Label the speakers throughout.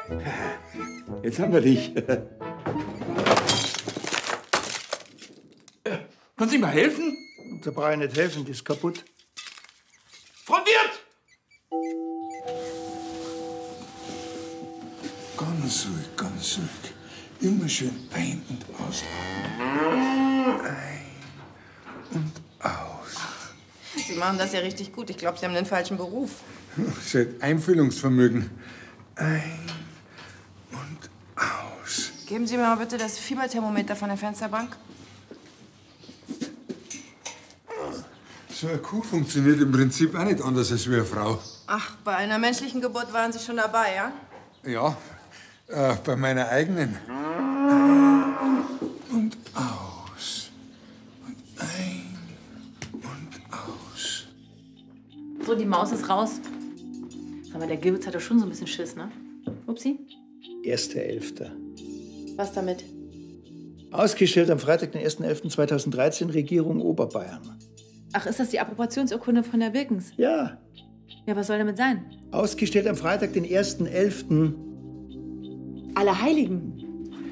Speaker 1: Jetzt haben wir dich. Können Sie mal helfen?
Speaker 2: Da brauche ich nicht helfen, die ist kaputt.
Speaker 1: Frau Wirt!
Speaker 3: Ganz ruhig, ganz ruhig. Immer schön ein- und ausatmen. Ein- und aus.
Speaker 4: Sie machen das ja richtig gut. Ich glaube, Sie haben den falschen Beruf.
Speaker 3: Sie hat Einfühlungsvermögen. Ein- und aus.
Speaker 4: Geben Sie mir mal bitte das Fieberthermometer von der Fensterbank.
Speaker 3: So eine Kuh funktioniert im Prinzip auch nicht anders als wie eine Frau.
Speaker 4: Ach, bei einer menschlichen Geburt waren Sie schon dabei, ja?
Speaker 3: Ja, bei meiner eigenen. Und aus. Und ein und aus.
Speaker 5: So, die Maus ist raus. Aber der Gilbert hat doch schon so ein bisschen Schiss, ne? Upsi.
Speaker 2: 1.11.
Speaker 4: Was damit?
Speaker 2: Ausgestellt am Freitag, den 1.11.2013, Regierung Oberbayern.
Speaker 5: Ach, ist das die Approbationsurkunde von der Wilkens?
Speaker 2: Ja,
Speaker 5: Ja, was soll damit sein?
Speaker 2: ausgestellt am Freitag, den 1.11.
Speaker 5: Allerheiligen.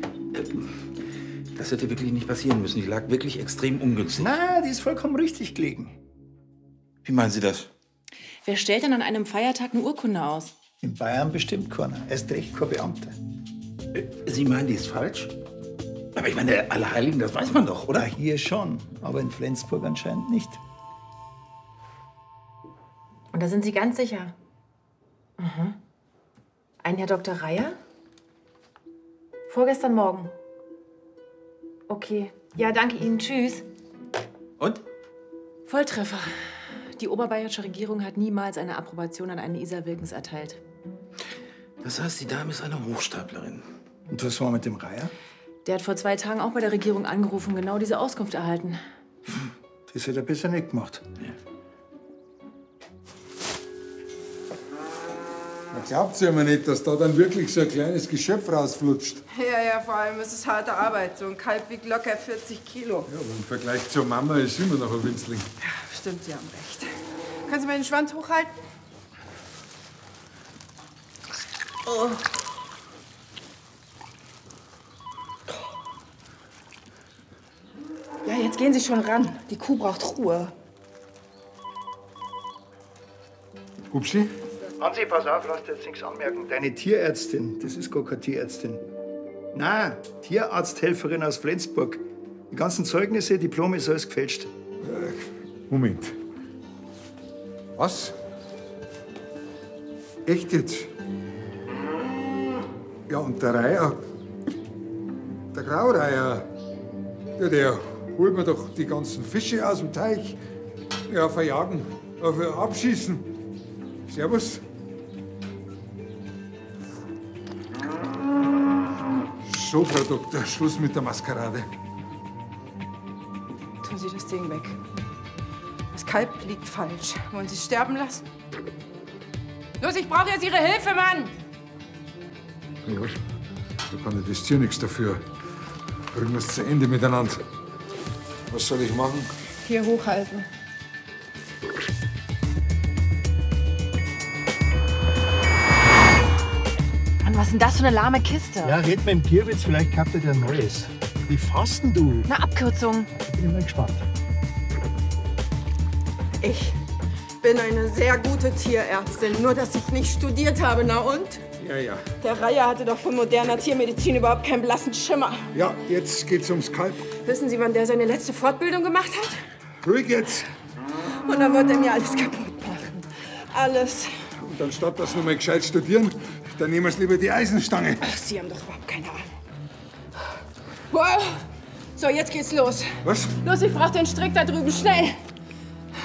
Speaker 1: Das hätte wirklich nicht passieren müssen. Die lag wirklich extrem ungünstig.
Speaker 2: Na, die ist vollkommen richtig gelegen.
Speaker 1: Wie meinen Sie das?
Speaker 5: Wer stellt denn an einem Feiertag eine Urkunde aus?
Speaker 2: In Bayern bestimmt keiner. Erst recht kein Beamter.
Speaker 1: Sie meinen, die ist falsch? Aber ich meine, Allerheiligen, das weiß man doch, oder?
Speaker 2: Na, hier schon, aber in Flensburg anscheinend nicht.
Speaker 5: Und da sind Sie ganz sicher? Ein Herr Dr. Reier? Vorgestern Morgen. Okay. Ja, danke Ihnen. Tschüss.
Speaker 1: Und?
Speaker 5: Volltreffer. Die oberbayerische Regierung hat niemals eine Approbation an eine Isa Wilkens erteilt.
Speaker 1: Das heißt, die Dame ist eine Hochstaplerin.
Speaker 2: Und was war mit dem Reiher?
Speaker 5: Der hat vor 2 Tagen auch bei der Regierung angerufen und genau diese Auskunft erhalten.
Speaker 2: Das hat er besser nicht gemacht.
Speaker 3: Man glaubt ja immer nicht, dass da dann wirklich so ein kleines Geschöpf rausflutscht.
Speaker 4: Ja, vor allem ist es harte Arbeit. So ein Kalb wiegt locker 40 Kilo.
Speaker 3: Ja, aber im Vergleich zur Mama ist immer noch ein Winzling.
Speaker 4: Stimmt, Sie haben recht. Können Sie mir den Schwanz hochhalten? Oh. Ja, jetzt gehen Sie schon ran. Die Kuh braucht Ruhe.
Speaker 3: Upsi?
Speaker 2: Hansi, pass auf, lass dir jetzt nichts anmerken. Deine Tierärztin, das ist gar keine Tierärztin. Nein, Tierarzthelferin aus Flensburg. Die ganzen Zeugnisse, Diplome ist alles gefälscht.
Speaker 3: Moment. Was? Echt jetzt? Ja, und der Reiher, der Graureiher, ja, der holt mir doch die ganzen Fische aus dem Teich. Ja, verjagen, abschießen. Servus. So, Frau Doktor, Schluss mit der Maskerade.
Speaker 4: Tun Sie das Ding weg. Das Kalb liegt falsch. Wollen Sie es sterben lassen? Los, ich brauche jetzt Ihre Hilfe, Mann!
Speaker 3: Ja, da kann das Tier nichts dafür. Bringen wir es zu Ende miteinander. Was soll ich machen?
Speaker 4: Hier hochhalten.
Speaker 5: Mann, was ist denn das für eine lahme Kiste?
Speaker 2: Ja, red mit dem Tierwitz, vielleicht kauft er dir ein neues. Wie fasten du?
Speaker 5: Eine Abkürzung.
Speaker 2: Ich bin mal gespannt.
Speaker 4: Ich bin eine sehr gute Tierärztin, nur dass ich nicht studiert habe. Na und?
Speaker 3: Ja.
Speaker 4: Der Reiher hatte doch von moderner Tiermedizin überhaupt keinen blassen Schimmer.
Speaker 3: Ja, jetzt geht's ums Kalb.
Speaker 4: Wissen Sie, wann der seine letzte Fortbildung gemacht hat?
Speaker 3: Ruhig jetzt.
Speaker 4: Und dann wird er mir alles kaputt machen. Alles.
Speaker 3: Und anstatt dass wir mal gescheit studieren, dann nehmen wir lieber die Eisenstange.
Speaker 4: Ach, Sie haben doch überhaupt keine Ahnung. Wow. So, jetzt geht's los.
Speaker 3: Was?
Speaker 4: Los, ich brauche den Strick da drüben, schnell.